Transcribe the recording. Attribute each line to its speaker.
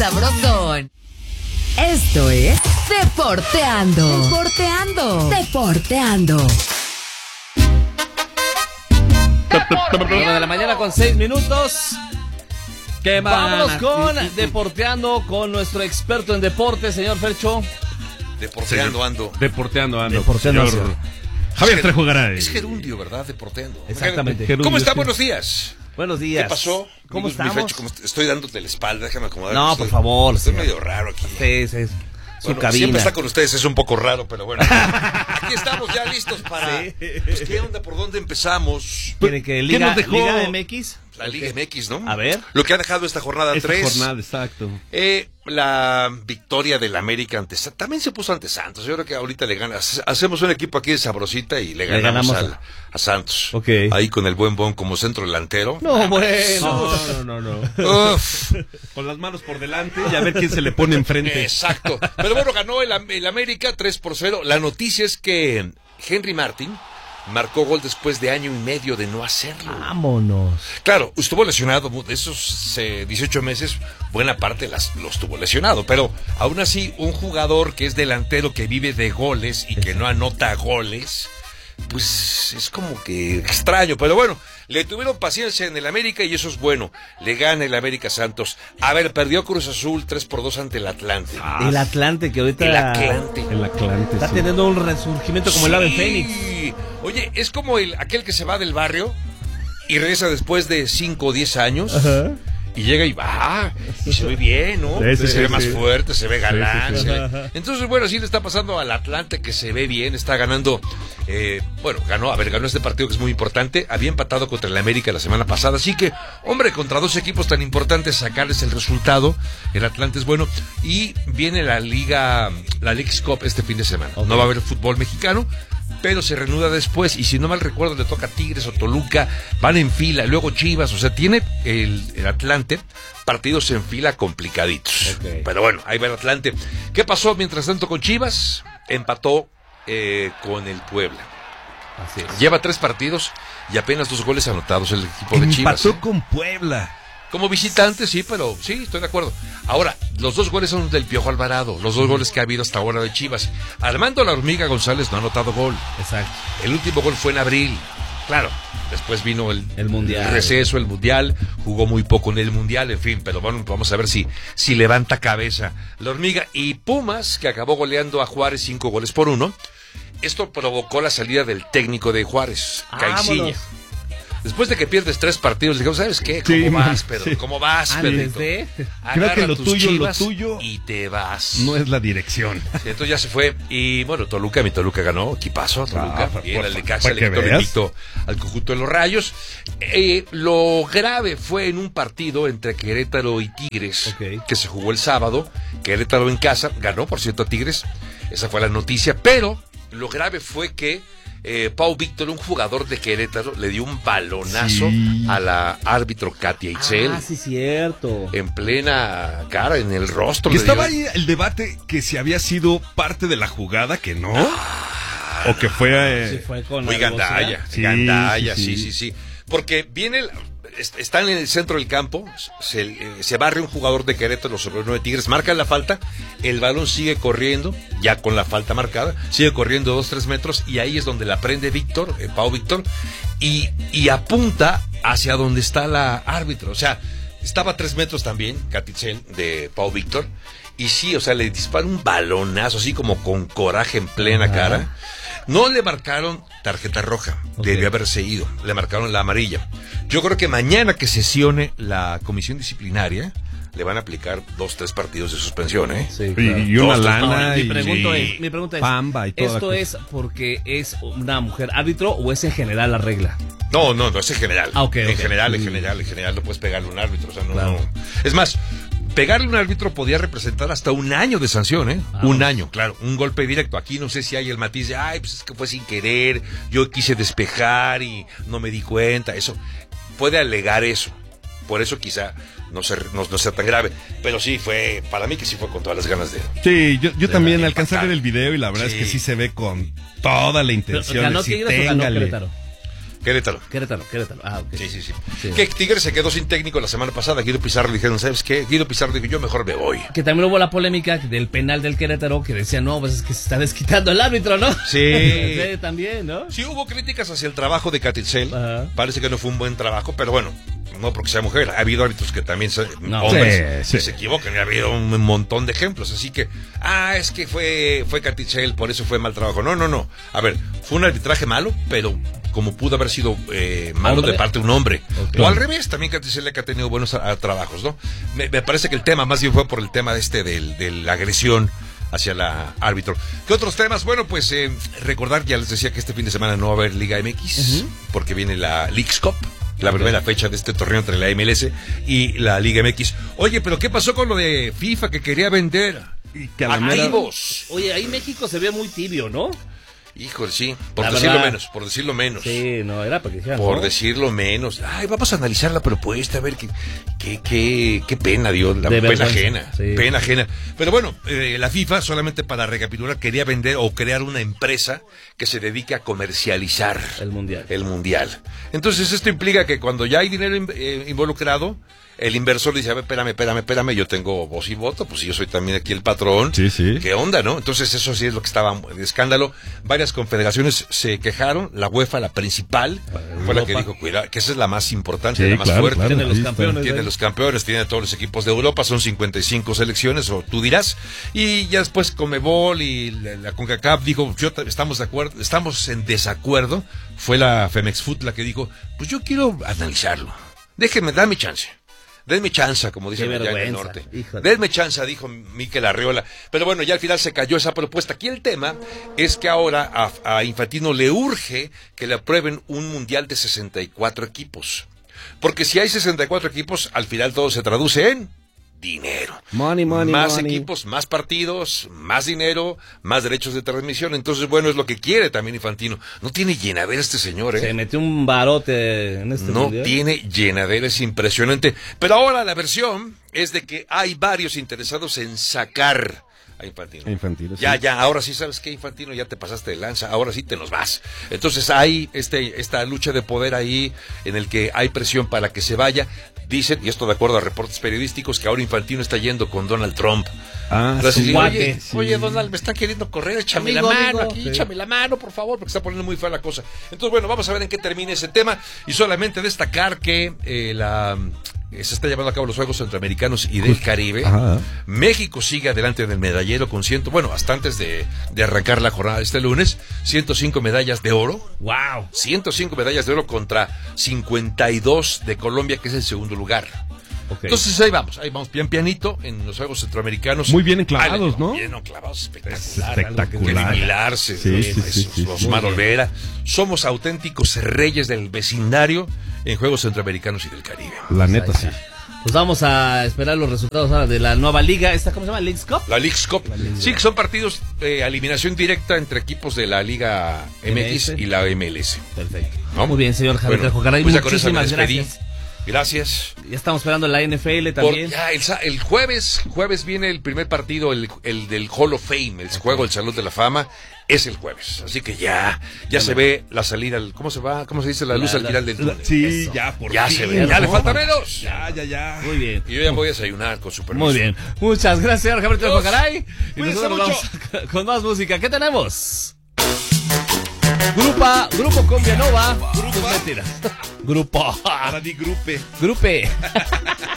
Speaker 1: sabrosón. Esto es Deporteando. Deporteando.
Speaker 2: 9 de la mañana con 6 minutos.
Speaker 3: ¿Qué
Speaker 2: Vámonos con Deporteando con nuestro experto en deportes, señor Fercho.
Speaker 4: Deporteando ando.
Speaker 3: Señor Javier Trejo Garay.
Speaker 4: Es gerundio, ¿verdad? Deporteando.
Speaker 2: Exactamente.
Speaker 3: Gerundio,
Speaker 4: ¿Cómo está?
Speaker 3: sí.
Speaker 4: Buenos días.
Speaker 2: Buenos días.
Speaker 4: ¿Qué pasó?
Speaker 2: ¿Cómo
Speaker 4: Mi
Speaker 2: estamos?
Speaker 4: Fecho, estoy dándote la espalda, déjame acomodar.
Speaker 2: No, por favor,
Speaker 4: Estoy
Speaker 2: señor.
Speaker 4: medio raro aquí.
Speaker 2: Sí. Su
Speaker 4: Bueno,
Speaker 2: cabina.
Speaker 4: siempre está con ustedes, es un poco raro, pero bueno. Aquí estamos ya listos para...
Speaker 2: Sí.
Speaker 4: Pues, ¿qué onda? ¿Por dónde empezamos?
Speaker 2: ¿Quiere que
Speaker 3: ¿Qué
Speaker 2: Liga,
Speaker 3: nos dejó?
Speaker 2: Liga MX?
Speaker 4: La Liga MX, ¿no?
Speaker 2: A ver.
Speaker 4: Lo que ha dejado esta jornada
Speaker 3: Esta
Speaker 4: 3.
Speaker 3: jornada, exacto.
Speaker 4: La victoria del América ante Santos. También se puso ante Santos. Yo creo que ahorita le ganas. Hacemos un equipo aquí de sabrosita y le ganamos a Santos.
Speaker 3: Ok.
Speaker 4: Ahí con el buen Bon como centro delantero.
Speaker 2: No, bueno.
Speaker 3: No.
Speaker 4: Uf,
Speaker 3: Con las manos por delante y a ver quién se le pone enfrente.
Speaker 4: exacto. Pero bueno, ganó el América 3-0. La noticia es que Henry Martin marcó gol después de año y medio de no hacerlo.
Speaker 2: Vámonos.
Speaker 4: Claro, estuvo lesionado, de esos 18 meses, buena parte lo estuvo lesionado, pero aún así un jugador que es delantero, que vive de goles y que no anota goles, pues es como que extraño, pero bueno, le tuvieron paciencia en el América y eso es bueno. Le gana el América Santos. A ver, perdió Cruz Azul 3-2 ante el Atlante.
Speaker 2: El Atlante, que ahorita
Speaker 4: El Atlante.
Speaker 3: El Atlante,
Speaker 2: está
Speaker 3: sí.
Speaker 2: teniendo un resurgimiento como el ave Fénix.
Speaker 4: Oye, es como aquel que se va del barrio y regresa después de 5 o 10 años.
Speaker 3: Ajá.
Speaker 4: Y llega y va, y se ve bien, ¿no?
Speaker 3: Sí,
Speaker 4: Se ve
Speaker 3: sí.
Speaker 4: más fuerte, se ve galán.
Speaker 3: Sí.
Speaker 4: se ve- Entonces, bueno, sí le está pasando al Atlante, que se ve bien, está ganando. Ganó este partido que es muy importante. Había empatado contra el América la semana pasada, así que, hombre, contra dos equipos tan importantes, sacarles el resultado. El Atlante es bueno. Y viene la Leagues Cup este fin de semana.
Speaker 2: Okay.
Speaker 4: No va a haber fútbol mexicano, pero se reanuda después, y si no mal recuerdo le toca a Tigres o Toluca, van en fila, luego Chivas, o sea, tiene el Atlante partidos en fila complicaditos.
Speaker 2: Okay.
Speaker 4: Pero bueno, ahí va el Atlante. ¿Qué pasó mientras tanto con Chivas? Empató con el Puebla.
Speaker 2: Así es.
Speaker 4: Lleva 3 partidos y apenas 2 goles anotados el equipo de Chivas.
Speaker 3: Empató con Puebla.
Speaker 4: Como visitante, sí, pero sí, estoy de acuerdo. Ahora, los 2 goles son del Piojo Alvarado, los 2 goles que ha habido hasta ahora de Chivas. Armando La Hormiga González no ha anotado gol.
Speaker 2: Exacto.
Speaker 4: El último gol fue en abril. Claro, después vino el
Speaker 2: Mundial.
Speaker 4: el receso, el Mundial, jugó muy poco en el Mundial, en fin, pero bueno, vamos a ver si levanta cabeza La Hormiga. Y Pumas, que acabó goleando a Juárez 5-1. Esto provocó la salida del técnico de Juárez, Caixinha.
Speaker 2: Vámonos.
Speaker 4: Después de que pierdes 3 partidos, le dijimos, ¿sabes qué? ¿Cómo
Speaker 3: Sí,
Speaker 4: vas, Pedro?
Speaker 3: sí.
Speaker 4: ¿Cómo vas, Pedrito?
Speaker 2: Desde...
Speaker 4: Agarra
Speaker 3: Creo que lo
Speaker 4: tus
Speaker 3: tuyo
Speaker 4: Chivas y
Speaker 3: y
Speaker 4: te vas.
Speaker 3: no es la dirección.
Speaker 4: Sí, entonces ya se fue. Y bueno, mi Toluca ganó. Equipazo, Toluca. Bien, el Necaxa
Speaker 3: para
Speaker 4: le
Speaker 3: que
Speaker 4: quitó el
Speaker 3: veas.
Speaker 4: invicto al conjunto de los Rayos. Lo grave fue en un partido entre Querétaro y Tigres,
Speaker 2: Ok.
Speaker 4: que se jugó el sábado. Querétaro en casa, ganó, por cierto, a Tigres. Esa fue la noticia. Pero lo grave fue que Pau Víctor, un jugador de Querétaro, le dio un balonazo a la árbitro Katia Itzel.
Speaker 2: sí, cierto.
Speaker 4: En plena cara, en el rostro.
Speaker 3: Y
Speaker 4: le
Speaker 3: estaba
Speaker 4: dio.
Speaker 3: ahí el debate que si había sido parte de la jugada, que no. O que fue...
Speaker 2: Sí, fue con
Speaker 4: Muy
Speaker 2: la
Speaker 4: gandalla,
Speaker 2: velocidad.
Speaker 3: Sí,
Speaker 4: gandalla,
Speaker 3: sí.
Speaker 4: sí. Porque están en el centro del campo, se barre un jugador de Querétaro, los sobre 9 Tigres, marcan la falta, el balón sigue corriendo, ya con la falta marcada, sigue corriendo 2-3 metros, y ahí es donde la prende Pau Víctor, y apunta hacia donde está la árbitro. O sea, estaba a 3 metros también, Catitzel, de Pau Víctor, y sí, o sea, le dispara un balonazo, así como con coraje en plena cara. No le marcaron tarjeta roja, debió haberse ido, le marcaron la amarilla. Yo creo que mañana que sesione la comisión disciplinaria, le van a aplicar 2-3 partidos de suspensión, ¿eh?
Speaker 2: Sí,
Speaker 3: Y,
Speaker 2: claro.
Speaker 3: y una
Speaker 4: Dos,
Speaker 3: lana.
Speaker 2: Mi pregunta es,
Speaker 3: pamba y toda
Speaker 2: ¿esto
Speaker 3: la
Speaker 2: es porque es una mujer árbitro o es en general la regla?
Speaker 4: No, es en general.
Speaker 2: Ah, ok,
Speaker 4: en
Speaker 2: ok.
Speaker 4: general no puedes pegarle a un árbitro, o sea,
Speaker 2: Claro.
Speaker 4: no. Es más, pegarle a un árbitro podía representar hasta 1 año de sanción, ¿eh?
Speaker 2: Ah,
Speaker 4: 1 año, claro, un golpe directo. Aquí no sé si hay el matiz de, pues es que fue sin querer, yo quise despejar y no me di cuenta. Eso, puede alegar eso. Por eso quizá no sea tan grave. Pero sí, para mí que sí fue con todas las ganas de...
Speaker 3: Sí, yo también
Speaker 4: de
Speaker 3: alcancé a ver
Speaker 4: empatar.
Speaker 3: el video y la verdad es que
Speaker 4: Sí.
Speaker 3: sí se ve con toda la intención.
Speaker 2: ¿Ganó
Speaker 3: de decir,
Speaker 2: Tigres o ganó
Speaker 3: téngale.
Speaker 2: Querétaro?
Speaker 4: Querétaro.
Speaker 2: Ah, ok.
Speaker 4: Sí.
Speaker 2: Sí.
Speaker 4: Que Tigres se quedó sin técnico la semana pasada. Guido Pizarro le dijeron, ¿sabes qué? Guido Pizarro dijo, yo mejor me voy.
Speaker 2: Que también hubo la polémica del penal del Querétaro, que decía, no, pues es que se está desquitando el árbitro, ¿no?
Speaker 4: Sí.
Speaker 2: Sí, también, ¿no?
Speaker 4: Sí hubo críticas hacia el trabajo de Catitzel.
Speaker 2: Ajá.
Speaker 4: Parece que no fue un buen trabajo, pero bueno, no porque sea mujer. Ha habido árbitros que también
Speaker 2: No.
Speaker 4: hombres
Speaker 3: Sí.
Speaker 4: que se equivocan. Y ha habido un montón de ejemplos. Así que, es que fue Catitzel, por eso fue mal trabajo. No. A ver, fue un arbitraje malo, pero como pudo haber sido malo
Speaker 2: ¿Hombre?
Speaker 4: de parte de un hombre.
Speaker 2: Ok.
Speaker 4: O al revés, también Catitzel que ha tenido buenos trabajos, ¿no? Me parece que el tema más bien fue por el tema de la agresión hacia la árbitro. ¿Qué otros temas? Bueno, pues recordar, ya les decía que este fin de semana no va a haber Liga MX, porque viene la Leagues Cup, la primera fecha de este torneo entre la MLS y la Liga MX. Oye, pero ¿qué pasó con lo de FIFA que quería vender
Speaker 3: Y que a la mera-
Speaker 4: activos?
Speaker 2: Oye, ahí México se ve muy tibio, ¿no?
Speaker 4: Híjole, sí, por
Speaker 2: La
Speaker 4: decirlo
Speaker 2: verdad.
Speaker 4: menos, por decirlo menos.
Speaker 2: Sí, no, era para que dijeran,
Speaker 4: Por
Speaker 2: ¿no?
Speaker 4: decirlo menos. Vamos a analizar la propuesta, a ver qué pena dio, la
Speaker 2: De
Speaker 4: pena
Speaker 2: vergüenza,
Speaker 4: ajena.
Speaker 2: sí.
Speaker 4: Pena ajena. Pero bueno, la FIFA, solamente para recapitular, quería vender o crear una empresa que se dedique a comercializar
Speaker 2: El mundial.
Speaker 4: el mundial. Entonces esto implica que cuando ya hay dinero involucrado, el inversor dice, a ver, espérame, yo tengo voz y voto, pues yo soy también aquí el patrón.
Speaker 3: Sí.
Speaker 4: ¿Qué onda, no? Entonces eso sí es lo que estaba de escándalo. Varias confederaciones se quejaron, la UEFA, la principal, fue la que dijo, cuidado, que esa es la más importante,
Speaker 3: Sí,
Speaker 4: la más
Speaker 3: claro,
Speaker 4: fuerte.
Speaker 3: claro.
Speaker 2: Tiene los
Speaker 3: Ahí está.
Speaker 2: campeones.
Speaker 4: Tiene
Speaker 2: ahí.
Speaker 4: los campeones, tiene a todos los equipos de Europa, son 55 selecciones, o tú dirás. Y ya después Conmebol y la CONCACAF dijo, estamos de acuerdo, estamos en desacuerdo. Fue la Femex Foot la que dijo, pues yo quiero analizarlo. Dame chance. Denme chance, como dicen
Speaker 2: Qué
Speaker 4: allá en el
Speaker 2: vergüenza,
Speaker 4: norte.
Speaker 2: híjole.
Speaker 4: Denme chance, dijo Mikel Arriola. Pero bueno, ya al final se cayó esa propuesta. Aquí el tema es que ahora a Infantino le urge que le aprueben un mundial de 64 equipos. Porque si hay 64 equipos, al final todo se traduce en dinero.
Speaker 3: Money,
Speaker 4: Más
Speaker 3: money.
Speaker 4: equipos, más partidos, más dinero, más derechos de transmisión. Entonces, bueno, es lo que quiere también Infantino. No tiene llenadera este señor, ¿eh?
Speaker 2: Se metió un barote en este
Speaker 4: No
Speaker 2: mundial.
Speaker 4: tiene llenadera, es impresionante. Pero ahora la versión es de que hay varios interesados en sacar a Infantino.
Speaker 3: Infantino, sí.
Speaker 4: Ya, ahora sí, ¿sabes qué, Infantino? Ya te pasaste de lanza, ahora sí te nos vas. Entonces hay esta lucha de poder ahí en el que hay presión para que se vaya. Dicen, y esto de acuerdo a reportes periodísticos, que ahora Infantino está yendo con Donald Trump.
Speaker 3: Sí.
Speaker 4: Oye, Donald, me están queriendo correr, échame
Speaker 2: Amigo,
Speaker 4: la mano
Speaker 2: amigo.
Speaker 4: aquí,
Speaker 2: Sí.
Speaker 4: échame la mano, por favor, porque está poniendo muy fea la cosa. Entonces, bueno, vamos a ver en qué termina ese tema. Y solamente destacar que se está llevando a cabo los Juegos Centroamericanos y del Caribe.
Speaker 3: Ajá.
Speaker 4: México sigue adelante en el medallero con hasta antes de arrancar la jornada de este lunes, 105 medallas de oro.
Speaker 2: ¡Wow!
Speaker 4: 105 medallas de oro contra 52 de Colombia, que es el segundo lugar.
Speaker 2: Ok.
Speaker 4: Entonces ahí vamos pian pianito en los Juegos Centroamericanos.
Speaker 3: Muy bien enclavados,
Speaker 4: Ay,
Speaker 3: ¿no?
Speaker 4: Bien enclavados, espectacular.
Speaker 3: Es espectacular.
Speaker 4: Algo que vigilarse,
Speaker 3: Sí, sí.
Speaker 4: Osmar Olvera. Somos auténticos reyes del vecindario en Juegos Centroamericanos y del Caribe.
Speaker 3: La neta,
Speaker 2: Ahí
Speaker 3: sí.
Speaker 2: está. Pues vamos a esperar los resultados ahora de la nueva liga. ¿Cómo se llama? ¿Leagues Cup?
Speaker 4: La Leagues Cup. Sí, que son partidos de eliminación directa entre equipos de la Liga MX y la MLS.
Speaker 2: Perfecto.
Speaker 4: ¿No?
Speaker 2: Muy bien, señor Javier
Speaker 4: Bueno,
Speaker 2: Trejo Garay.
Speaker 4: pues ya con eso me
Speaker 2: Muchísimas
Speaker 4: despedí.
Speaker 2: gracias.
Speaker 4: Gracias.
Speaker 2: Ya estamos esperando la NFL también.
Speaker 4: Ya el jueves viene el primer partido, el del Hall of Fame, el juego del Salón de la Fama, es el jueves. Así que ya se ve la salida, ¿cómo se dice? La luz al final del túnel.
Speaker 3: Sí,
Speaker 2: Eso.
Speaker 3: ya, por
Speaker 4: Ya
Speaker 3: fin.
Speaker 4: se ve, ya le falta menos.
Speaker 3: Ya.
Speaker 2: Muy bien.
Speaker 4: Y yo ya voy a desayunar con su permiso.
Speaker 2: Muy bien. Muchas gracias, señor Javier Trejo
Speaker 4: Dios.
Speaker 2: Garay. Y
Speaker 4: Cuídense
Speaker 2: nosotros
Speaker 4: mucho.
Speaker 2: vamos con más música. ¿Qué tenemos? Grupo Cumbia Nova. Grupo. Mentiras. Grupo.
Speaker 3: Ahora di grupe.
Speaker 2: Grupe.